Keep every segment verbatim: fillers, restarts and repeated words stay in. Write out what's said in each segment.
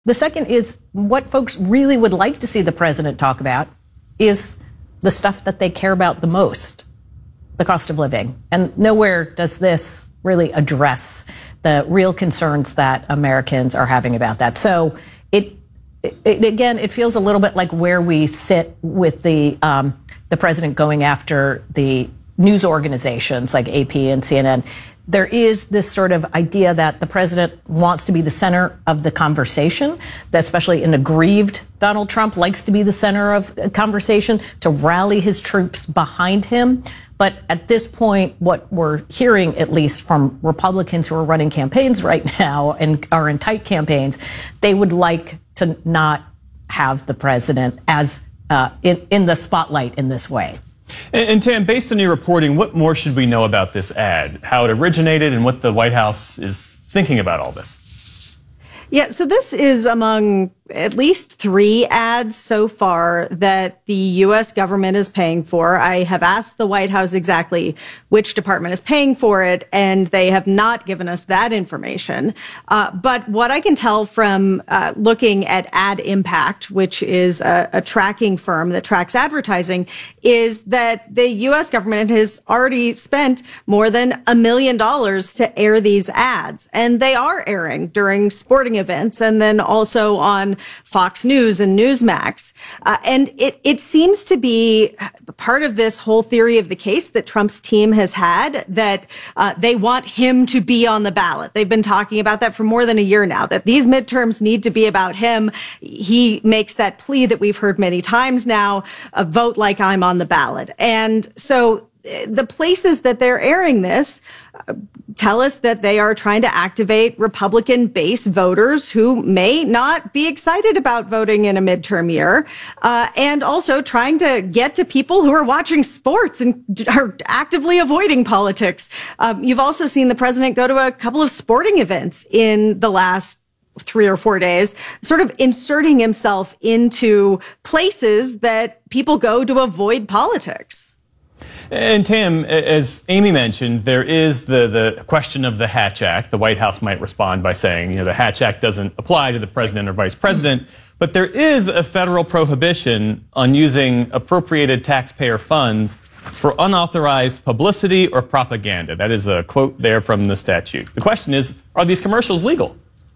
The second is what folks really would like to see the president talk about is the stuff that they care about the most, the cost of living. And nowhere does this really address the real concerns that Americans are having about that. So it, it again, it feels a little bit like where we sit with the um, the president going after the news organizations like A P and C N N. There is this sort of idea that the president wants to be the center of the conversation, that especially an aggrieved Donald Trump likes to be the center of a conversation, to rally his troops behind him. But at this point, what we're hearing, at least from Republicans who are running campaigns right now and are in tight campaigns, they would like to not have the president as uh, in, in the spotlight in this way. And, and Tam, based on your reporting, what more should we know about this ad, how it originated and what the White House is thinking about all this? Yeah, so this is among at least three ads so far that the U S government is paying for. I have asked the White House exactly which department is paying for it, and they have not given us that information. Uh, but what I can tell from uh, looking at Ad Impact, which is a, a tracking firm that tracks advertising, is that the U S government has already spent more than a million dollars to air these ads. And they are airing during sporting events and then also on Fox News and Newsmax. Uh, and it, it seems to be part of this whole theory of the case that Trump's team has had, that uh, they want him to be on the ballot. They've been talking about that for more than a year now, that these midterms need to be about him. He makes that plea that we've heard many times now, uh, vote like I'm on the ballot. And so the places that they're airing this uh, tell us that they are trying to activate Republican base voters who may not be excited about voting in a midterm year, uh, and also trying to get to people who are watching sports and are actively avoiding politics. Um, you've also seen the president go to a couple of sporting events in the last three or four days, sort of inserting himself into places that people go to avoid politics. And Tam, as Amy mentioned, there is the, the question of the Hatch Act. The White House might respond by saying, you know, the Hatch Act doesn't apply to the president or vice president, but there is a federal prohibition on using appropriated taxpayer funds for unauthorized publicity or propaganda. That is a quote there from the statute. The question is, are these commercials legal?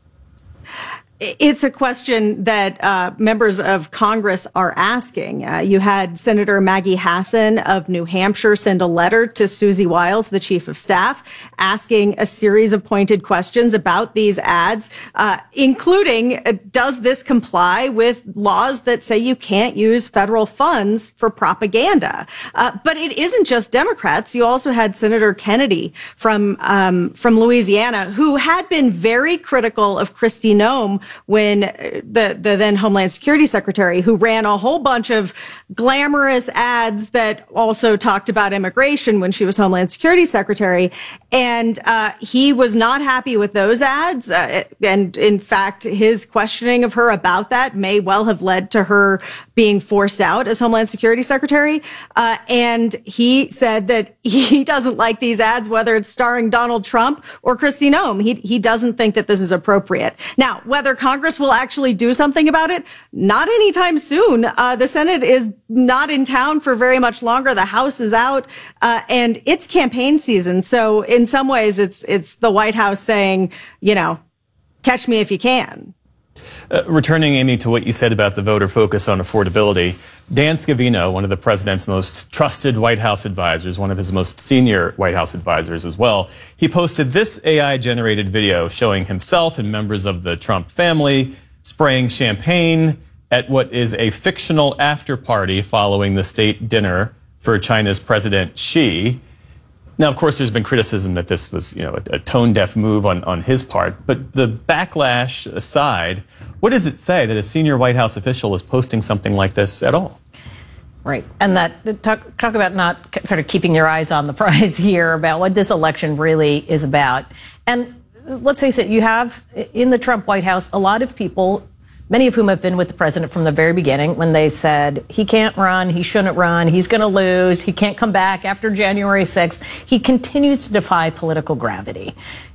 It's a question that uh, members of Congress are asking. Uh, you had Senator Maggie Hassan of New Hampshire send a letter to Susie Wiles, the chief of staff, asking a series of pointed questions about these ads, uh, including, uh, does this comply with laws that say you can't use federal funds for propaganda? Uh, but it isn't just Democrats. You also had Senator Kennedy from um, from Louisiana, who had been very critical of Kristi Noem, when the, the then Homeland Security Secretary, who ran a whole bunch of glamorous ads that also talked about immigration when she was Homeland Security Secretary. And uh, he was not happy with those ads. Uh, and in fact, his questioning of her about that may well have led to her being forced out as Homeland Security Secretary. Uh, and he said that he doesn't like these ads, whether it's starring Donald Trump or Kristi Noem. He, he doesn't think that this is appropriate. Now, whether Congress will actually do something about it, not anytime soon. Uh, the Senate is not in town for very much longer. The House is out, uh, and it's campaign season. So in some ways, it's it's the White House saying, you know, catch me if you can. Uh, returning, Amy, to what you said about the voter focus on affordability, Dan Scavino, one of the president's most trusted White House advisors, one of his most senior White House advisors as well, he posted this A I-generated video showing himself and members of the Trump family spraying champagne at what is a fictional after-party following the state dinner for China's President Xi. Now, of course, there's been criticism that this was, you know, a, a tone-deaf move on, on his part. But the backlash aside, what does it say that a senior White House official is posting something like this at all? Right. And that talk, talk about not sort of keeping your eyes on the prize here about what this election really is about. And let's face it, you have in the Trump White House a lot of people, many of whom have been with the president from the very beginning, when they said he can't run, he shouldn't run, he's going to lose, he can't come back after January sixth. He continues to defy political gravity.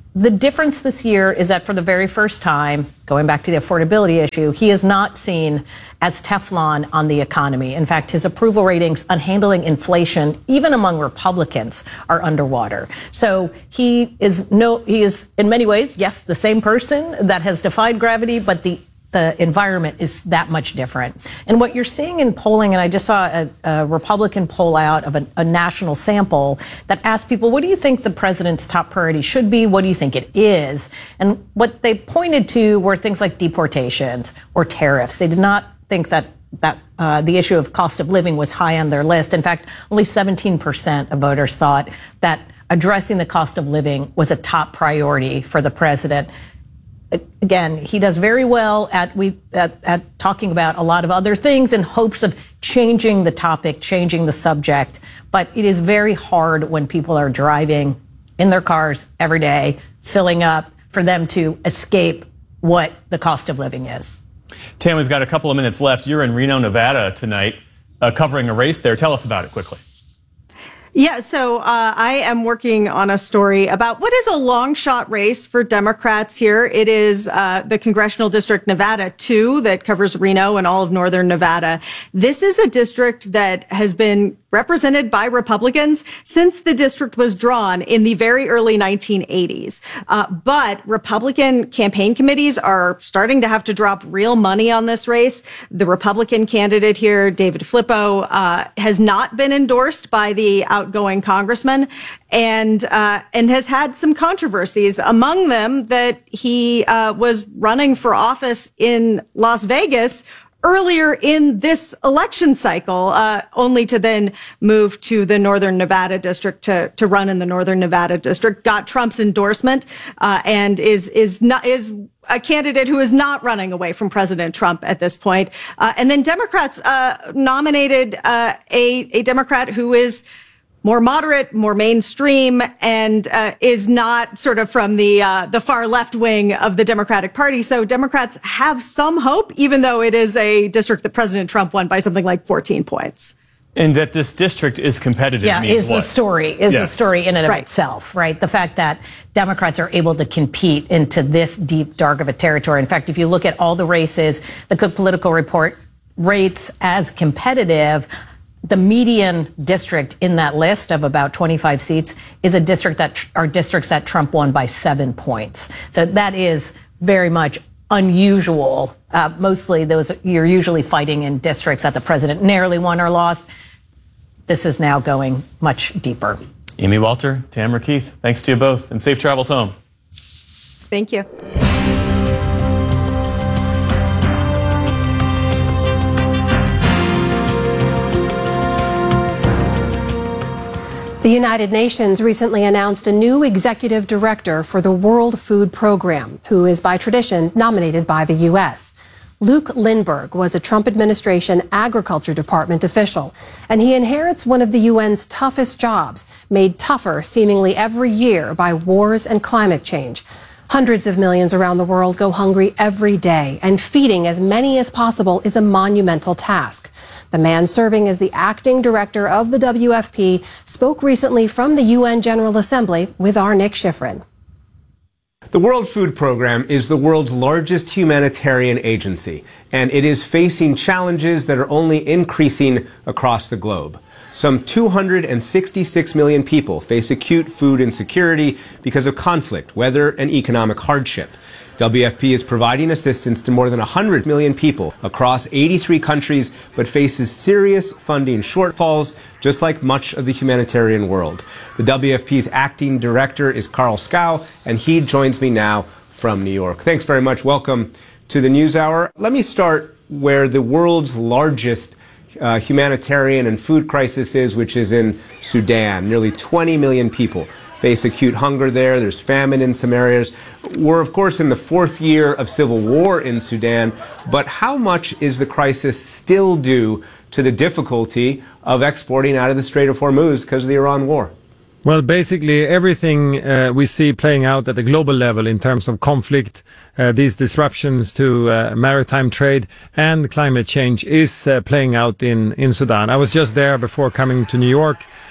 The difference this year is that for the very first time, going back to the affordability issue, he is not seen as Teflon on the economy. In fact, his approval ratings on handling inflation, even among Republicans, are underwater. So he is no, he is in many ways, yes, the same person that has defied gravity, but the the environment is that much different. And what you're seeing in polling, and I just saw a, a Republican poll out of a, a national sample that asked people, what do you think the president's top priority should be? What do you think it is? And what they pointed to were things like deportations or tariffs. They did not think that that uh, the issue of cost of living was high on their list. In fact, only seventeen percent of voters thought that addressing the cost of living was a top priority for the president. Again, he does very well at we at, at talking about a lot of other things in hopes of changing the topic, changing the subject. But it is very hard when people are driving in their cars every day, filling up, for them to escape what the cost of living is. Tam, we've got a couple of minutes left. You're in Reno, Nevada tonight, uh, covering a race there. Tell us about it quickly. Yeah, so uh, I am working on a story about what is a long shot race for Democrats here. It is uh, the Congressional District Nevada two that covers Reno and all of northern Nevada. This is a district that has been represented by Republicans since the district was drawn in the very early nineteen eighties. Uh, but Republican campaign committees are starting to have to drop real money on this race. The Republican candidate here, David Flippo, uh, has not been endorsed by the outgoing congressman and uh, and has had some controversies, among them that he uh, was running for office in Las Vegas earlier in this election cycle, uh, only to then move to the Northern Nevada district to, to run in the Northern Nevada district, got Trump's endorsement, uh, and is, is not, is a candidate who is not running away from President Trump at this point. Uh, and then Democrats, uh, nominated, uh, a, a Democrat who is more moderate, more mainstream, and uh, is not sort of from the uh, the far left wing of the Democratic Party. So Democrats have some hope, even though it is a district that President Trump won by something like fourteen points. And that this district is competitive yeah, means is what? the story, is yeah. the story in and of right. itself, right? The fact that Democrats are able to compete into this deep, dark of a territory. In fact, if you look at all the races, the Cook Political Report rates as competitive. The median district in that list of about twenty-five seats is a district that are districts that Trump won by seven points. So that is very much unusual. Uh, mostly those you're usually fighting in districts that the president narrowly won or lost. This is now going much deeper. Amy Walter, Tamara Keith, thanks to you both, and safe travels home. Thank you. The United Nations recently announced a new executive director for the World Food Program, who is by tradition nominated by the U S. Luke Lindberg was a Trump administration Agriculture Department official, and he inherits one of the U N's toughest jobs, made tougher seemingly every year by wars and climate change. Hundreds of millions around the world go hungry every day, and feeding as many as possible is a monumental task. The man serving as the acting director of the W F P spoke recently from the U N General Assembly with our Nick Schifrin. The World Food Program is the world's largest humanitarian agency, and it is facing challenges that are only increasing across the globe. Some two hundred sixty-six million people face acute food insecurity because of conflict, weather, and economic hardship. W F P is providing assistance to more than one hundred million people across eighty-three countries, but faces serious funding shortfalls, just like much of the humanitarian world. The W F P's acting director is Carl Scow, and he joins me now from New York. Thanks very much. Welcome to the NewsHour. Let me start where the world's largest uh, humanitarian and food crisis is, which is in Sudan. Nearly twenty million people face acute hunger there. There's famine in some areas. We're, of course, in the fourth year of civil war in Sudan, but how much is the crisis still due to the difficulty of exporting out of the Strait of Hormuz because of the Iran war? Well, basically everything uh, we see playing out at the global level in terms of conflict, uh, these disruptions to uh, maritime trade and climate change is uh, playing out in, in Sudan. I was just there before coming to New York.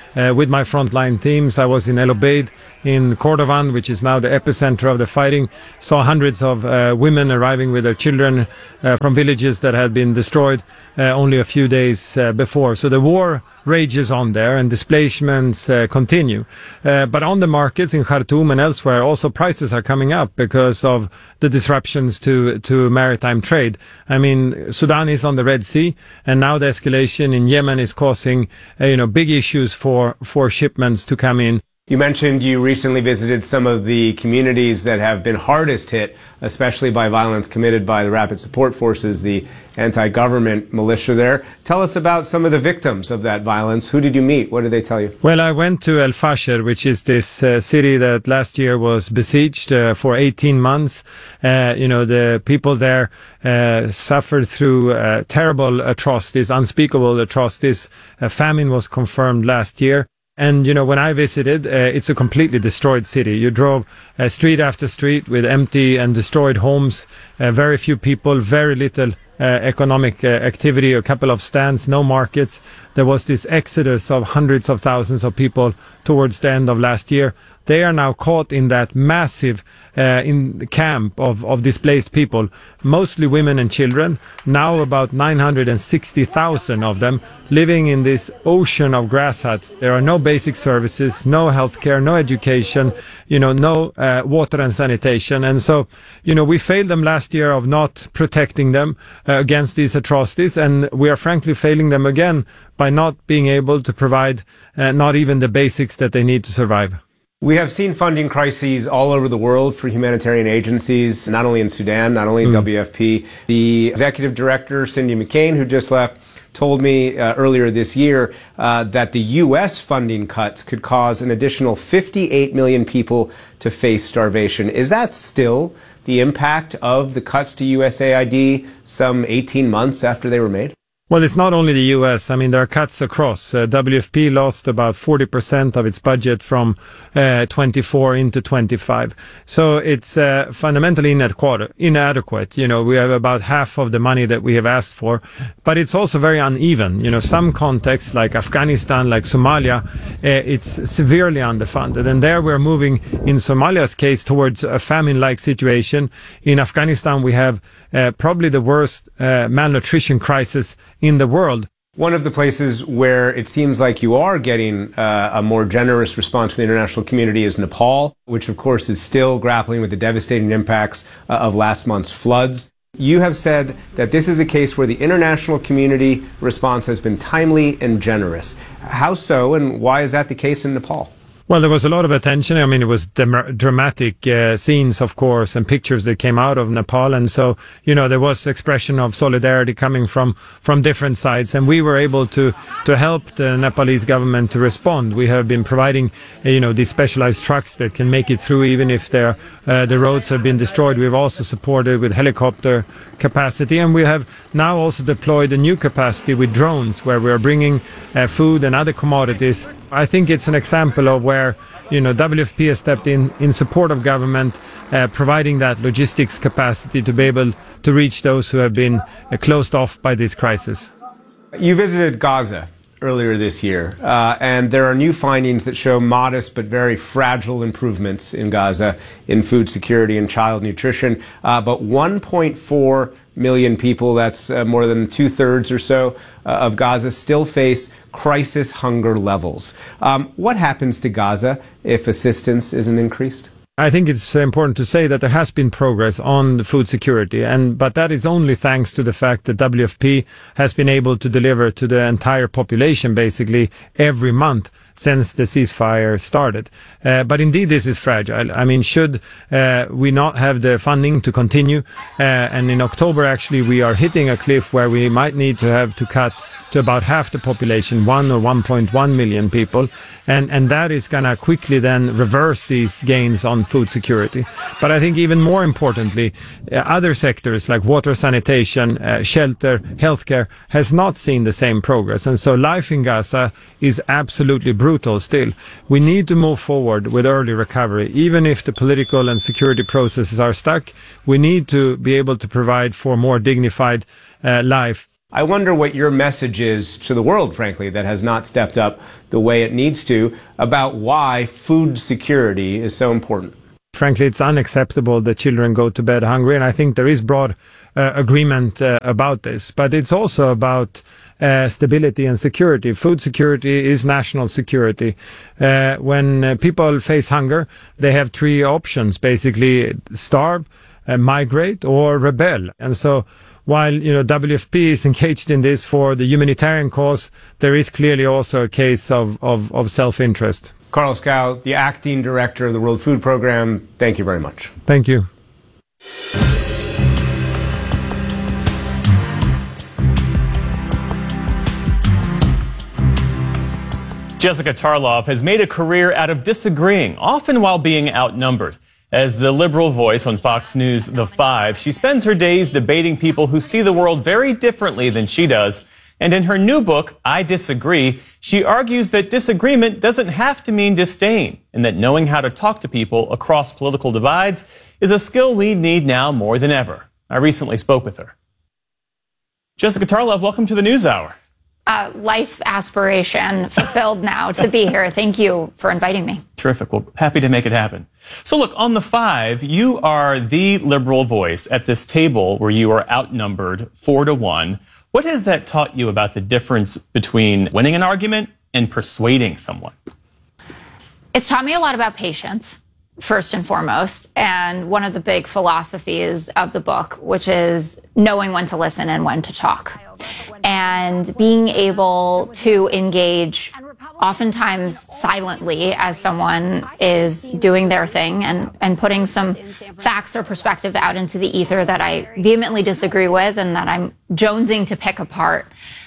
uh, with my frontline teams. I was in El Obeid, in Kordovan, which is now the epicenter of the fighting. Saw hundreds of uh, women arriving with their children uh, from villages that had been destroyed uh, only a few days uh, before. So the war rages on there, and displacements uh, continue. Uh, but on the markets in Khartoum and elsewhere, also prices are coming up because of the disruptions to to maritime trade. I mean, Sudan is on the Red Sea, and now the escalation in Yemen is causing uh, you know big issues for for shipments to come in. You mentioned you recently visited some of the communities that have been hardest hit, especially by violence committed by the Rapid Support Forces, the anti-government militia there. Tell us about some of the victims of that violence. Who did you meet? What did they tell you? Well, I went to El Fasher, which is this uh, city that last year was besieged uh, for eighteen months. Uh, you know, the people there uh, suffered through uh, terrible atrocities, unspeakable atrocities. A famine was confirmed last year. And, you know, when I visited, uh, it's a completely destroyed city. You drove uh, street after street with empty and destroyed homes, uh, very few people, very little uh, economic uh, activity, a couple of stands, no markets. There was this exodus of hundreds of thousands of people towards the end of last year. They are now caught in that massive uh, in camp of, of displaced people, mostly women and children. Now about nine hundred sixty thousand of them living in this ocean of grass huts. There are no basic services, no healthcare, no education, you know, no uh, water and sanitation. And so, you know, we failed them last year of not protecting them uh, against these atrocities. And we are frankly failing them again by not being able to provide uh, not even the basics that they need to survive. We have seen funding crises all over the world for humanitarian agencies, not only in Sudan, not only in mm. W F P. The executive director, Cindy McCain, who just left, told me uh, earlier this year uh, that the U S funding cuts could cause an additional fifty-eight million people to face starvation. Is that still the impact of the cuts to U S A I D some eighteen months after they were made? Well, it's not only the U S. I mean, there are cuts across. Uh, W F P lost about forty percent of its budget from uh, twenty-four into twenty-five. So it's uh, fundamentally inadequate, inadequate. You know, we have about half of the money that we have asked for, but it's also very uneven. You know, some contexts like Afghanistan, like Somalia, uh, it's severely underfunded. And there we're moving, in Somalia's case, towards a famine-like situation. In Afghanistan, we have uh, probably the worst uh, malnutrition crisis in the world. One of the places where it seems like you are getting uh, a more generous response from the international community is Nepal, which of course is still grappling with the devastating impacts uh, of last month's floods. You have said that this is a case where the international community response has been timely and generous. How so, and why is that the case in Nepal? Well, there was a lot of attention. I mean, it was dem- dramatic uh, scenes, of course, and pictures that came out of Nepal. And so, you know, there was expression of solidarity coming from, from different sides. And we were able to, to help the Nepalese government to respond. We have been providing, uh, you know, these specialized trucks that can make it through even if uh, the roads have been destroyed. We've also supported with helicopter capacity. And we have now also deployed a new capacity with drones where we are bringing uh, food and other commodities. I think it's an example of where, you know, W F P has stepped in in support of government, uh, providing that logistics capacity to be able to reach those who have been uh, closed off by this crisis. You visited Gaza earlier this year, uh, and there are new findings that show modest but very fragile improvements in Gaza in food security and child nutrition. Uh, but one point four million people, that's uh, more than two-thirds or so uh, of Gaza, still face crisis hunger levels. Um, what happens to Gaza if assistance isn't increased? I think it's important to say that there has been progress on the food security, and but that is only thanks to the fact that W F P has been able to deliver to the entire population basically every month since the ceasefire started. Uh, but indeed, this is fragile. I mean, should uh, we not have the funding to continue, uh, and in October actually we are hitting a cliff where we might need to have to cut to about half the population, one or one point one million people, and and that is going to quickly then reverse these gains on food security. But I think even more importantly, uh, other sectors like water, sanitation, uh, shelter, healthcare has not seen the same progress, and so life in Gaza is absolutely brutal still. We need to move forward with early recovery, even if the political and security processes are stuck. We need to be able to provide for more dignified uh, life. I wonder what your message is to the world, frankly, that has not stepped up the way it needs to, about why food security is so important. Frankly, it's unacceptable that children go to bed hungry, and I think there is broad uh, agreement uh, about this. But it's also about uh, stability and security. Food security is national security. Uh, when uh, people face hunger, they have three options, basically starve, uh, migrate, or rebel. And so while, you know, W F P is engaged in this for the humanitarian cause, there is clearly also a case of, of, of self-interest. Carl Schou, the acting director of the World Food Program, thank you very much. Thank you. Jessica Tarlov has made a career out of disagreeing, often while being outnumbered. As the liberal voice on Fox News The Five, she spends her days debating people who see the world very differently than she does. And in her new book, I Disagree, she argues that disagreement doesn't have to mean disdain, and that knowing how to talk to people across political divides is a skill we need now more than ever. I recently spoke with her. Jessica Tarlov, welcome to the NewsHour. Uh, life aspiration fulfilled now to be here. Thank you for inviting me. Terrific. Well, happy to make it happen. So look, on The Five, you are the liberal voice at this table where you are outnumbered four to one. What has that taught you about the difference between winning an argument and persuading someone? It's taught me a lot about patience, first and foremost, and one of the big philosophies of the book, which is knowing when to listen and when to talk, and being able to engage oftentimes silently as someone is doing their thing and, and putting some facts or perspective out into the ether that I vehemently disagree with and that I'm jonesing to pick apart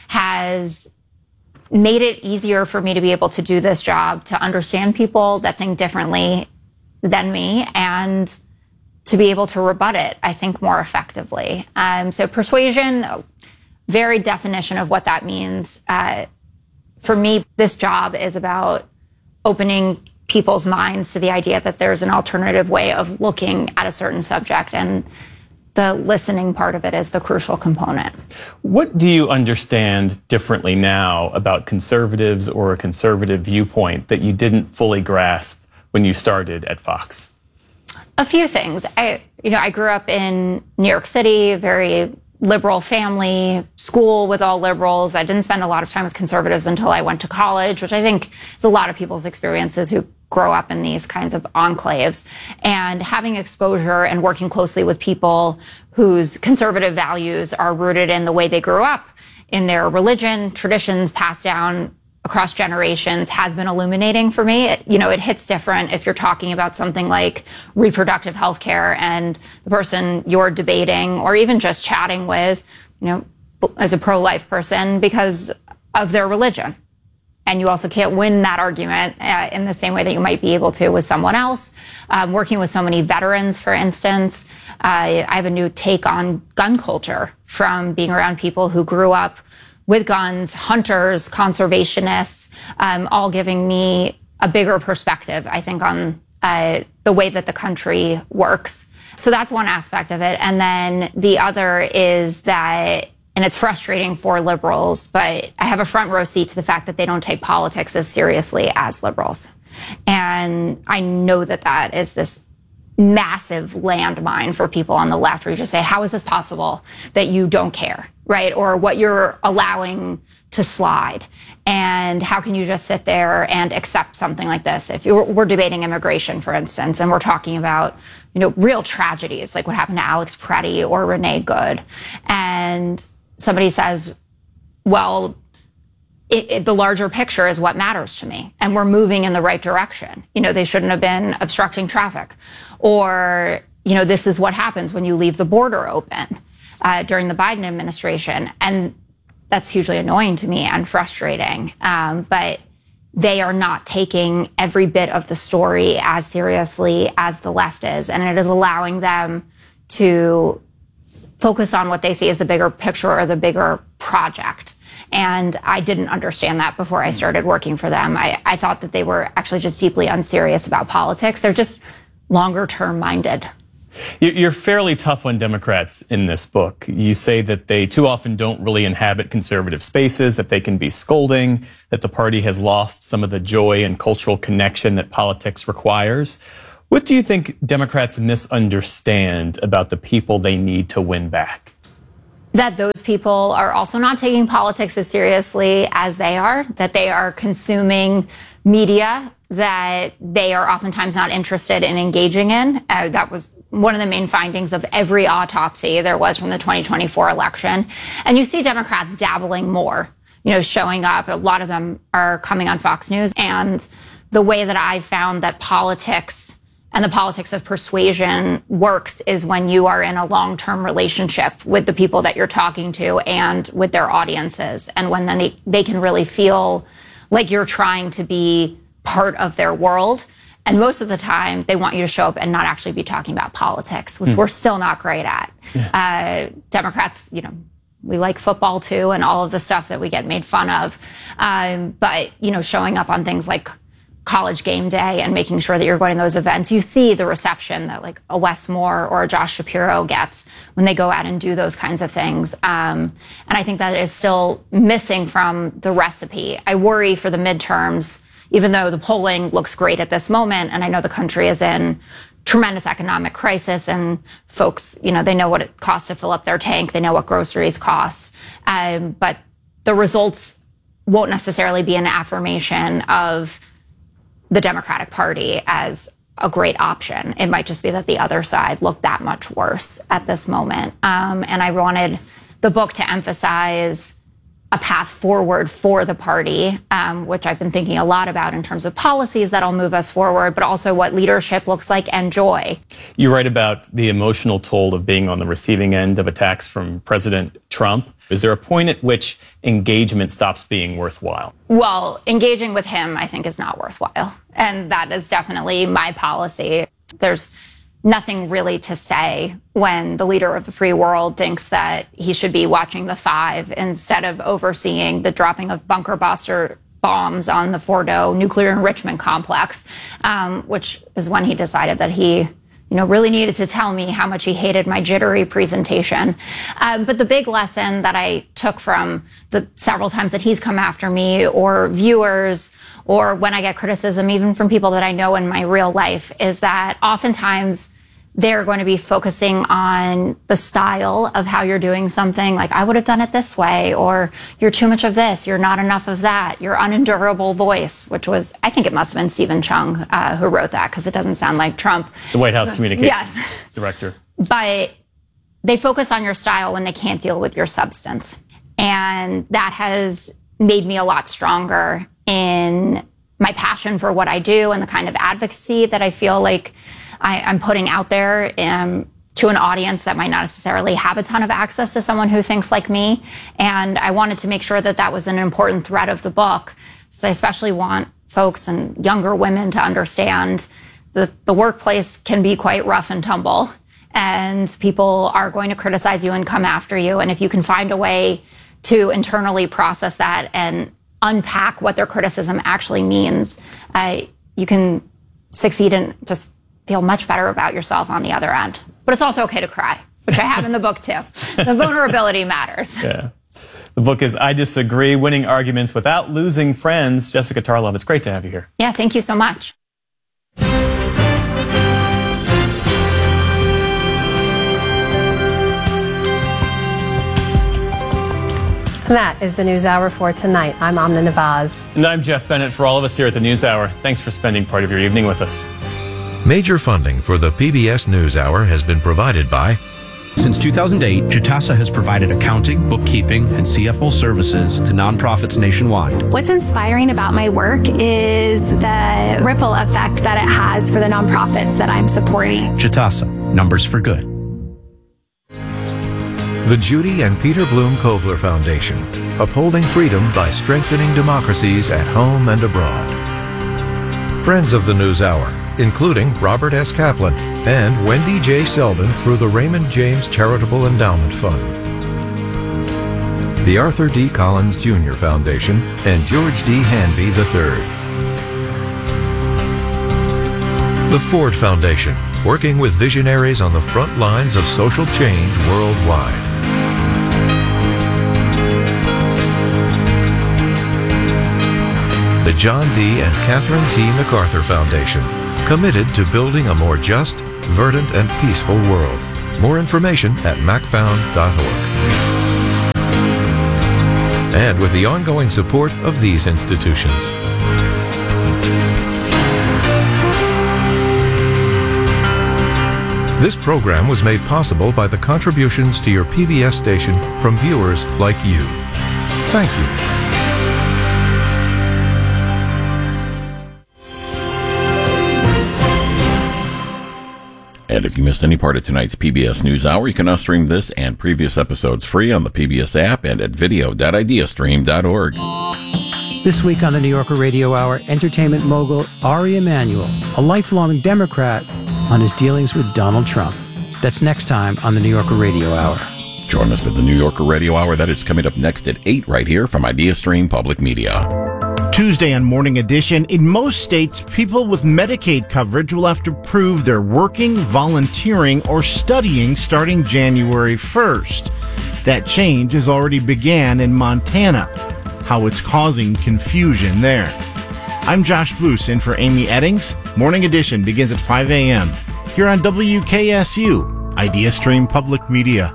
has made it easier for me to be able to do this job, to understand people that think differently than me and to be able to rebut it, I think, more effectively. Um, so persuasion, very definition of what that means. Uh, For me, this job is about opening people's minds to the idea that there's an alternative way of looking at a certain subject, and the listening part of it is the crucial component. What do you understand differently now about conservatives or a conservative viewpoint that you didn't fully grasp when you started at Fox? A few things. I, you know, I grew up in New York City, very liberal family, school with all liberals. I didn't spend a lot of time with conservatives until I went to college, which I think is a lot of people's experiences who grow up in these kinds of enclaves. And having exposure and working closely with people whose conservative values are rooted in the way they grew up, in their religion, traditions passed down across generations, has been illuminating for me. It, you know, it hits different if you're talking about something like reproductive health care and the person you're debating or even just chatting with, you know, as a pro-life person because of their religion. And you also can't win that argument uh, in the same way that you might be able to with someone else. Um, working with so many veterans, for instance, uh, I have a new take on gun culture from being around people who grew up with guns, hunters, conservationists, um, all giving me a bigger perspective, I think, on uh, the way that the country works. So that's one aspect of it. And then the other is that, and it's frustrating for liberals, but I have a front row seat to the fact that they don't take politics as seriously as liberals. And I know that that is this massive landmine for people on the left where you just say, how is this possible that you don't care, right? Or what you're allowing to slide. And how can you just sit there and accept something like this? If you're, we're debating immigration, for instance, and we're talking about, you know, real tragedies like what happened to Alex Preddy or Renee Good. And somebody says, well, It, it, the larger picture is what matters to me. And we're moving in the right direction. You know, they shouldn't have been obstructing traffic. Or, you know, this is what happens when you leave the border open uh, during the Biden administration. And that's hugely annoying to me and frustrating. Um, but they are not taking every bit of the story as seriously as the left is. And it is allowing them to focus on what they see as the bigger picture or the bigger project. And I didn't understand that before I started working for them. I, I thought that they were actually just deeply unserious about politics. They're just longer term minded. You're fairly tough on Democrats in this book. You say that they too often don't really inhabit conservative spaces, that they can be scolding, that the party has lost some of the joy and cultural connection that politics requires. What do you think Democrats misunderstand about the people they need to win back? That those people are also not taking politics as seriously as they are, that they are consuming media that they are oftentimes not interested in engaging in. Uh, that was one of the main findings of every autopsy there was from the twenty twenty-four election. And you see Democrats dabbling more, you know, showing up. A lot of them are coming on Fox News. And the way that I found that politics and the politics of persuasion works is when you are in a long-term relationship with the people that you're talking to and with their audiences. And when then they, they can really feel like you're trying to be part of their world. And most of the time, they want you to show up and not actually be talking about politics, which mm. we're still not great at. Yeah. Uh, Democrats, you know, we like football too, and all of the stuff that we get made fun of. Um, but, you know, showing up on things like College Game Day and making sure that you're going to those events, you see the reception that like a Wes Moore or a Josh Shapiro gets when they go out and do those kinds of things. Um, and I think that is still missing from the recipe. I worry for the midterms, even though the polling looks great at this moment, and I know the country is in tremendous economic crisis, and folks, you know, they know what it costs to fill up their tank, they know what groceries cost, um, but the results won't necessarily be an affirmation of the Democratic Party as a great option. It might just be that the other side looked that much worse at this moment. Um, and I wanted the book to emphasize a path forward for the party, um, which I've been thinking a lot about in terms of policies that'll move us forward, but also what leadership looks like and joy. You write about the emotional toll of being on the receiving end of attacks from President Trump. Is there a point at which engagement stops being worthwhile? Well, engaging with him, I think, is not worthwhile. And that is definitely my policy. There's nothing really to say when the leader of the free world thinks that he should be watching the five instead of overseeing the dropping of bunker buster bombs on the Fordo nuclear enrichment complex, um, which is when he decided that he, you know, really needed to tell me how much he hated my jittery presentation. Um, but the big lesson that I took from the several times that he's come after me or viewers, or when I get criticism, even from people that I know in my real life, is that oftentimes they're going to be focusing on the style of how you're doing something, like, I would have done it this way, or you're too much of this, you're not enough of that, your unendurable voice, which was, I think it must have been Stephen Chung uh, who wrote that, because it doesn't sound like Trump. The White House communications yes. director. But they focus on your style when they can't deal with your substance. And that has made me a lot stronger in my passion for what I do and the kind of advocacy that I feel like I, I'm putting out there um, to an audience that might not necessarily have a ton of access to someone who thinks like me. And I wanted to make sure that that was an important thread of the book. So I especially want folks and younger women to understand that the workplace can be quite rough and tumble, and people are going to criticize you and come after you. And if you can find a way to internally process that and unpack what their criticism actually means, uh, you can succeed and just feel much better about yourself on the other end. But it's also okay to cry, which I have in the book too. The vulnerability matters. Yeah. The book is I Disagree, Winning Arguments Without Losing Friends. Jessica Tarlov, it's great to have you here. Yeah, thank you so much. That is the NewsHour for tonight. I'm Amna Nawaz. And I'm Jeff Bennett. For all of us here at the NewsHour, thanks for spending part of your evening with us. Major funding for the P B S NewsHour has been provided by... Since two thousand eight, Jitasa has provided accounting, bookkeeping, and C F O services to nonprofits nationwide. What's inspiring about my work is the ripple effect that it has for the nonprofits that I'm supporting. Jitasa, numbers for good. The Judy and Peter Bloom Kovler Foundation, upholding freedom by strengthening democracies at home and abroad. Friends of the NewsHour, including Robert S. Kaplan and Wendy J. Selden through the Raymond James Charitable Endowment Fund. The Arthur D. Collins Junior Foundation and George D. Hanby the third. The Ford Foundation, working with visionaries on the front lines of social change worldwide. The John D. and Catherine T. MacArthur Foundation, committed to building a more just, verdant, and peaceful world. More information at mac found dot org. And with the ongoing support of these institutions. This program was made possible by the contributions to your P B S station from viewers like you. Thank you. And if you missed any part of tonight's P B S NewsHour, you can now stream this and previous episodes free on the P B S app and at video dot ideastream dot org. This week on the New Yorker Radio Hour, entertainment mogul Ari Emanuel, a lifelong Democrat, on his dealings with Donald Trump. That's next time on the New Yorker Radio Hour. Join us for the New Yorker Radio Hour. That is coming up next at eight right here from IdeaStream Public Media. Tuesday on Morning Edition, in most states, people with Medicaid coverage will have to prove they're working, volunteering, or studying starting January first. That change has already began in Montana. How it's causing confusion there. I'm Josh Boos in for Amy Eddings. Morning Edition begins at five a.m. here on W K S U, IdeaStream Public Media.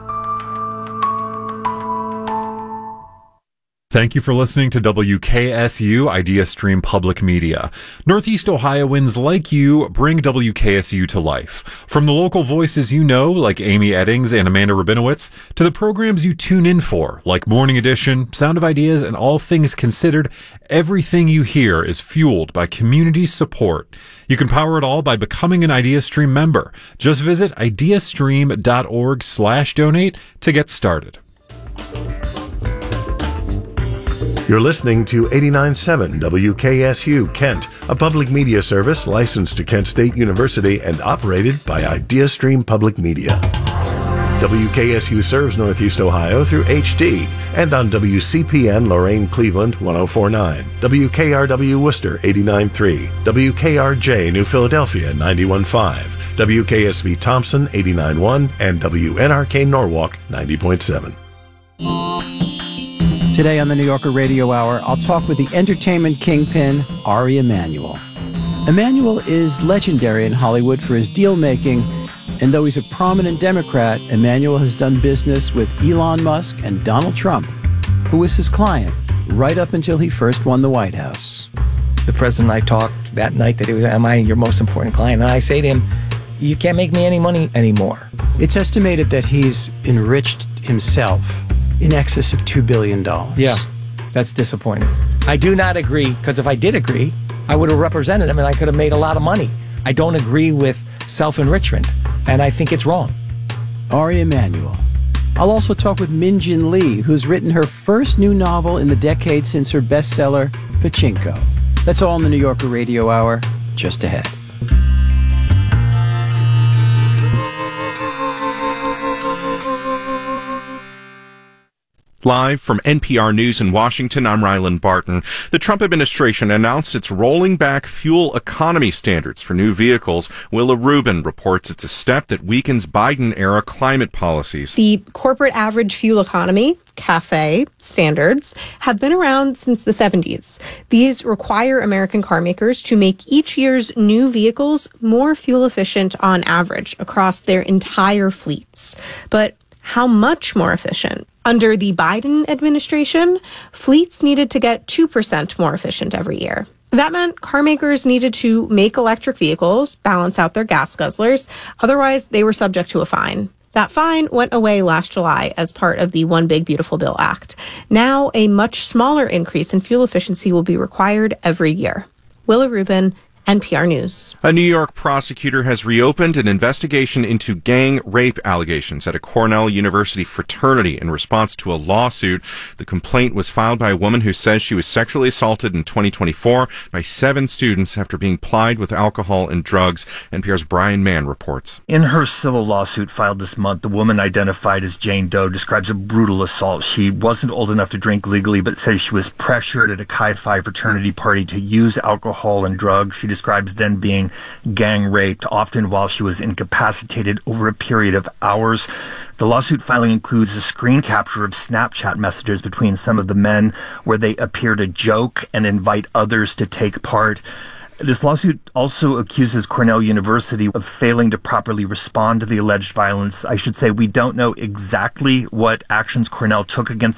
Thank you for listening to W K S U IdeaStream Public Media. Northeast Ohioans like you bring W K S U to life. From the local voices you know, like Amy Eddings and Amanda Rabinowitz, to the programs you tune in for, like Morning Edition, Sound of Ideas, and All Things Considered, everything you hear is fueled by community support. You can power it all by becoming an IdeaStream member. Just visit ideastream dot org slash donate to get started. You're listening to eighty-nine point seven W K S U Kent, a public media service licensed to Kent State University and operated by IdeaStream Public Media. W K S U serves Northeast Ohio through H D and on W C P N Lorain Cleveland one oh four point nine, W K R W Worcester eighty-nine point three, W K R J New Philadelphia ninety-one point five, W K S V Thompson eighty-nine point one, and W N R K Norwalk ninety point seven. Today on the New Yorker Radio Hour, I'll talk with the entertainment kingpin, Ari Emanuel. Emanuel is legendary in Hollywood for his deal-making, and though he's a prominent Democrat, Emanuel has done business with Elon Musk and Donald Trump, who was his client right up until he first won the White House. The president and I talked that night that he was, am I your most important client? And I say to him, you can't make me any money anymore. It's estimated that he's enriched himself in excess of two billion dollars. Yeah, that's disappointing. I do not agree, because if I did agree, I would have represented him and I could have made a lot of money. I don't agree with self-enrichment, and I think it's wrong. Ari Emanuel. I'll also talk with Min Jin Lee, who's written her first new novel in the decade since her bestseller, Pachinko. That's all in the New Yorker Radio Hour, just ahead. Live from N P R News in Washington, I'm Ryland Barton. The Trump administration announced it's rolling back fuel economy standards for new vehicles. Willa Rubin reports it's a step that weakens Biden-era climate policies. The corporate average fuel economy, CAFE, standards have been around since the seventies. These require American car makers to make each year's new vehicles more fuel efficient on average across their entire fleets. But how much more efficient? Under the Biden administration, fleets needed to get two percent more efficient every year. That meant car makers needed to make electric vehicles balance out their gas guzzlers. Otherwise, they were subject to a fine. That fine went away last July as part of the One Big Beautiful Bill Act. Now, a much smaller increase in fuel efficiency will be required every year. Willa Rubin, N P R News. A New York prosecutor has reopened an investigation into gang rape allegations at a Cornell University fraternity in response to a lawsuit. The complaint was filed by a woman who says she was sexually assaulted in twenty twenty-four by seven students after being plied with alcohol and drugs. N P R's Brian Mann reports. In her civil lawsuit filed this month, the woman identified as Jane Doe describes a brutal assault. She wasn't old enough to drink legally, but says she was pressured at a Chi Phi fraternity party to use alcohol and drugs. She describes then being gang raped, often while she was incapacitated over a period of hours. The lawsuit filing includes a screen capture of Snapchat messages between some of the men where they appear to joke and invite others to take part. This lawsuit also accuses Cornell University of failing to properly respond to the alleged violence. I should say we don't know exactly what actions Cornell took against